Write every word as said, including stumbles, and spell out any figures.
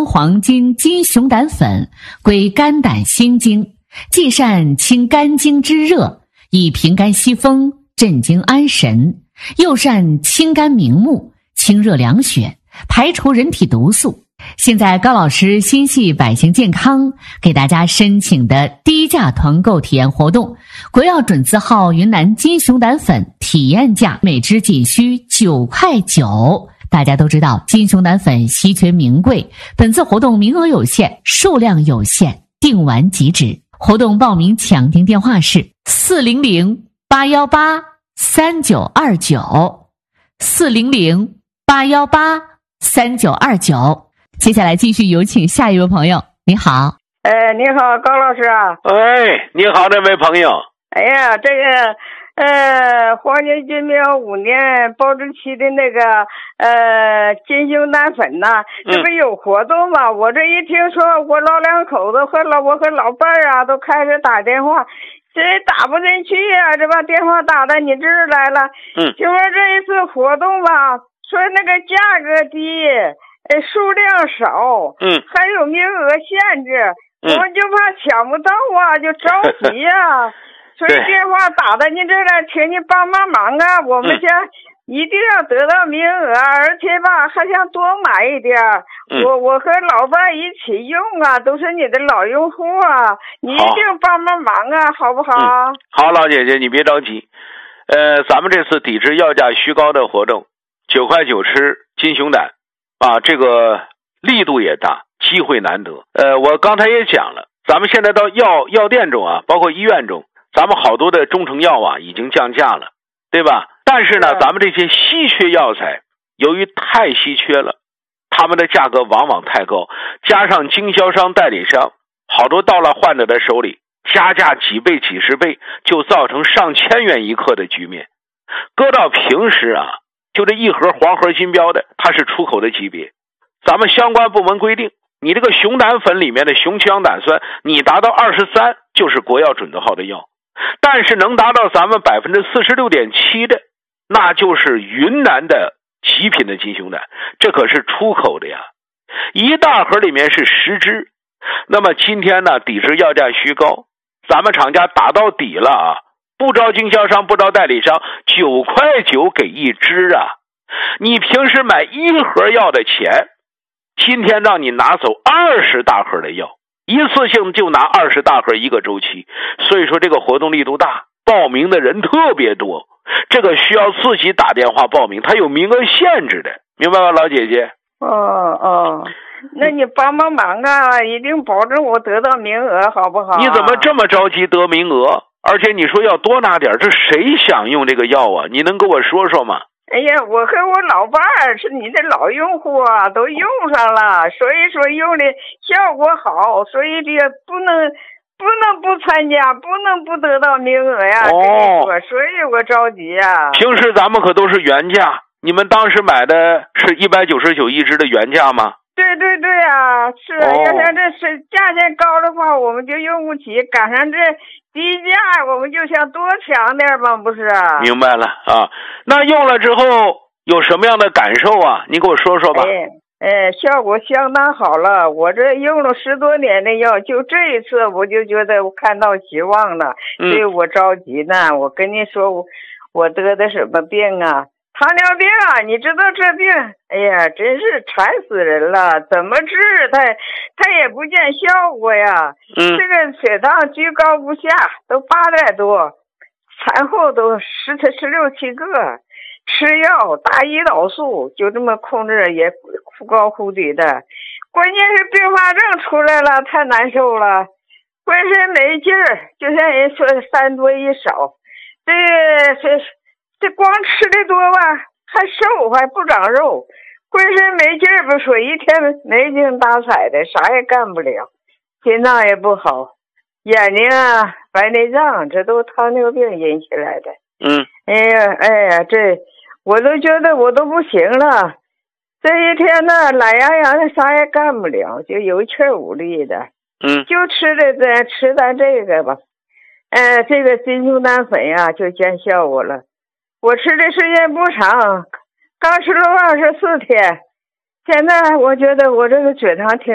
黄金金熊胆粉，归肝胆心经，既善清肝经之热，以平肝息风，镇惊安神，又善清肝明目，清热凉血，排除人体毒素。现在高老师心系百姓健康，给大家申请的低价团购体验活动，国药准字号云南金熊胆粉体验价每支仅需九块九。大家都知道金熊胆粉稀缺名贵，本次活动名额有限，数量有限，订完即止。活动报名抢订电话是四零零八一八三九二九 四零零八一八三九二九。接下来继续有请下一位朋友。你好。 哎，你好，高老师啊。 哎，你好，这位朋友。 哎呀，这个呃，黄金金标五年保质期的那个呃金熊胆粉呐、嗯，这不有活动吗？我这一听说，我老两口子和老我和老伴儿啊都开始打电话，这打不进去呀、啊，这把电话打到你这儿来了。 嗯， 就说这一次活动吧，说那个价格低。呃，数量少， 嗯， 还有名额限制， 嗯、 我们就怕抢不到啊，就着急呀、啊。所以电话打到您这来，请您帮帮忙啊！我们想一定要得到名额，而且吧，还想多买一点。 嗯、 我我和老伴一起用啊，都是你的老用户啊，你一定帮帮忙啊，好不好、 嗯？好，老姐姐，你别着急。呃，咱们这次抵制药价虚高的活动，九块九吃金熊胆。啊，这个力度也大，机会难得。呃，我刚才也讲了，咱们现在到药药店中啊，包括医院中，咱们好多的中成药啊已经降价了，对吧？但是呢，咱们这些稀缺药材，由于太稀缺了，他们的价格往往太高，加上经销商、代理商，好多到了患者的手里，加价几倍、几十倍，就造成上千元一克的局面。搁到平时啊。就这一盒黄盒金标的，它是出口的级别。咱们相关部门规定，你这个熊胆粉里面的熊曲氧胆酸，你达到二十三就是国药准字号的药，但是能达到咱们百分之四十六点七的，那就是云南的极品的金熊胆，这可是出口的呀。一大盒里面是十支，那么今天呢，抵制药价虚高，咱们厂家打到底了啊。不招经销商，不招代理商，九块九给一支啊！你平时买一盒药的钱，今天让你拿走二十大盒的药，一次性就拿二十大盒一个周期。所以说这个活动力度大，报名的人特别多，这个需要自己打电话报名，它有名额限制的，明白吗，老姐姐？ 哦哦，那你帮帮忙啊，一定保证我得到名额，好不好、啊？ 你怎么这么着急得名额？而且你说要多拿点，这谁想用这个药啊？你能跟我说说吗？ 哎呀，我和我老伴儿是你的老用户啊，都用上了，所以说用的效果好，所以这不能不能不参加，不能不得到名额呀。 哦， 所以我着急呀。 平时咱们可都是原价，你们当时买的是一百九十九一支的原价吗？ 对对对啊，是、哦、要像这是价钱高的话，我们就用不起，赶上这低价，我们就想多抢点嘛，不是啊？ 明白了啊，那用了之后有什么样的感受啊？你给我说说吧。 哎，哎，效果相当好了，我这用了十多年的药，就这一次我就觉得我看到希望了，所以我着急呢。嗯、我跟你说，我我得的什么病啊？糖尿病啊，你知道这病，哎呀，真是馋死人了！怎么治它，它也不见效果呀。 嗯， 这个血糖居高不下，都八点多，产后都十十六七个，吃药打胰岛素，就这么控制也忽高忽低的。关键是并发症出来了，太难受了，浑身没劲儿，就像人说三多一少，这这。这光吃的多吧，还瘦还不长肉，浑身没劲儿不说，一天没精打采的，啥也干不了，心脏也不好，眼睛啊白内障，这都糖尿病引起来的。 嗯， 哎呀哎呀，这我都觉得我都不行了，这一天呢懒洋洋的，啥也干不了，就有气无力的。 嗯， 就吃的咱吃咱这个吧，呃，这个金熊胆粉呀、啊、就见效果了。我吃的时间不长，刚吃了二十四天，现在我觉得我这个血糖挺